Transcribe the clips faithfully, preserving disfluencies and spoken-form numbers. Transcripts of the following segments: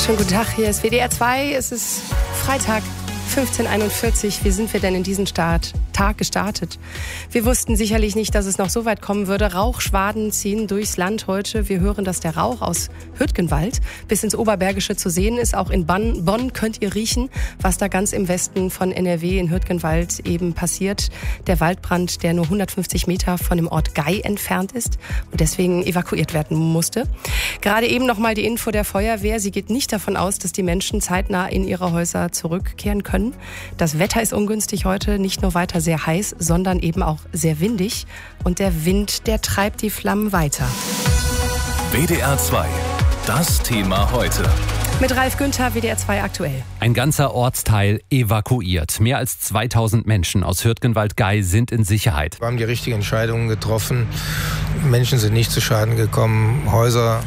Schönen guten Tag, hier ist W D R zwei. Es ist Freitag, fünfzehn Uhr einundvierzig. Wie sind wir denn in diesen Start, Tag gestartet? Wir wussten sicherlich nicht, dass es noch so weit kommen würde. Rauchschwaden ziehen durchs Land heute. Wir hören, dass der Rauch aus Hürtgenwald bis ins Oberbergische zu sehen ist. Auch in Bonn, Bonn könnt ihr riechen, was da ganz im Westen von N R W in Hürtgenwald eben passiert. Der Waldbrand, der nur hundertfünfzig Meter von dem Ort Gei entfernt ist und deswegen evakuiert werden musste. Gerade eben noch mal die Info der Feuerwehr. Sie geht nicht davon aus, dass die Menschen zeitnah in ihre Häuser zurückkehren können. Das Wetter ist ungünstig heute, nicht nur weiter sehr heiß, sondern eben auch sehr windig. Und der Wind, der treibt die Flammen weiter. W D R zwei, das Thema heute. Mit Ralf Günther, W D R zwei aktuell. Ein ganzer Ortsteil evakuiert. Mehr als zweitausend Menschen aus Hürtgenwald-Gei sind in Sicherheit. Wir haben die richtigen Entscheidungen getroffen. Menschen sind nicht zu Schaden gekommen. Häuser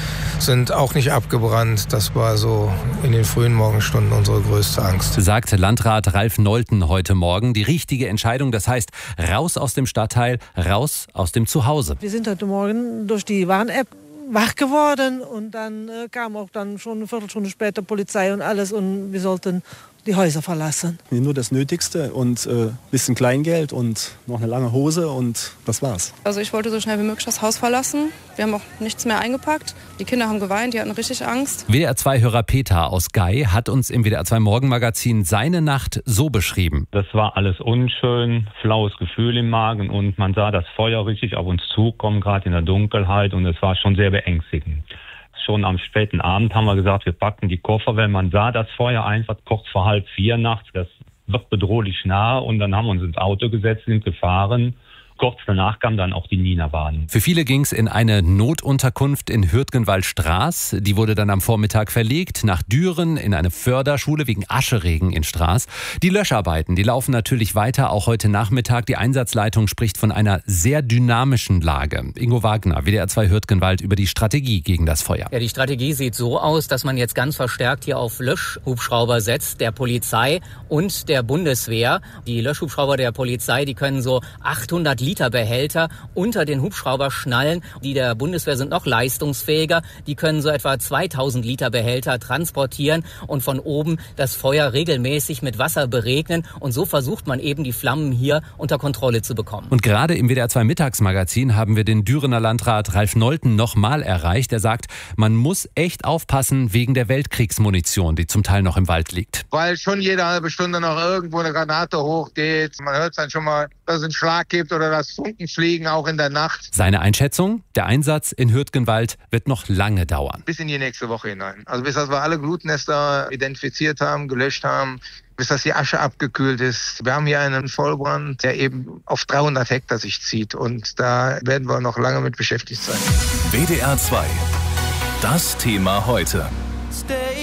sind auch nicht abgebrannt. Das war so in den frühen Morgenstunden unsere größte Angst. Sagt Landrat Ralf Nolten heute Morgen. Die richtige Entscheidung, das heißt, raus aus dem Stadtteil, raus aus dem Zuhause. Wir sind heute Morgen durch die Warn-App wach geworden und dann äh, kam auch dann schon eine Viertelstunde später Polizei und alles und wir sollten die Häuser verlassen. Nur das Nötigste und ein äh, bisschen Kleingeld und noch eine lange Hose und das war's. Also ich wollte so schnell wie möglich das Haus verlassen. Wir haben auch nichts mehr eingepackt. Die Kinder haben geweint, die hatten richtig Angst. W D R zwei-Hörer Peter aus Gei hat uns im W D R zwei Morgenmagazin seine Nacht so beschrieben. Das war alles unschön, flaues Gefühl im Magen und man sah das Feuer richtig auf uns zukommen, gerade in der Dunkelheit und es war schon sehr beängstigend. Schon am späten Abend haben wir gesagt, wir packen die Koffer, weil man sah das Feuer einfach kurz vor halb vier nachts. Das wird bedrohlich nah und dann haben wir uns ins Auto gesetzt, sind gefahren. Kurz danach kam dann auch die Nina-Bahn. Für viele ging es in eine Notunterkunft in Hürtgenwald-Straß. Die wurde dann am Vormittag verlegt nach Düren in eine Förderschule wegen Ascheregen in Straß. Die Löscharbeiten, die laufen natürlich weiter, auch heute Nachmittag. Die Einsatzleitung spricht von einer sehr dynamischen Lage. Ingo Wagner, W D R zwei Hürtgenwald, über die Strategie gegen das Feuer. Ja, die Strategie sieht so aus, dass man jetzt ganz verstärkt hier auf Löschhubschrauber setzt, der Polizei und der Bundeswehr. Die Löschhubschrauber der Polizei, die können so achthundert Liter Behälter unter den Hubschrauber schnallen. Die der Bundeswehr sind noch leistungsfähiger. Die können so etwa zweitausend Liter Behälter transportieren und von oben das Feuer regelmäßig mit Wasser beregnen. Und so versucht man eben, die Flammen hier unter Kontrolle zu bekommen. Und gerade im W D R zwei Mittagsmagazin haben wir den Dürener Landrat Ralf Nolten nochmal erreicht. Er sagt, man muss echt aufpassen wegen der Weltkriegsmunition, die zum Teil noch im Wald liegt. Weil schon jede halbe Stunde noch irgendwo eine Granate hochgeht. Man hört dann schon mal, dass es einen Schlag gibt oder dass Funken fliegen, auch in der Nacht. Seine Einschätzung, der Einsatz in Hürtgenwald wird noch lange dauern. Bis in die nächste Woche hinein. Also bis dass wir alle Glutnester identifiziert haben, gelöscht haben, bis dass die Asche abgekühlt ist. Wir haben hier einen Vollbrand, der eben auf dreihundert Hektar sich zieht und da werden wir noch lange mit beschäftigt sein. W D R zwei, das Thema heute.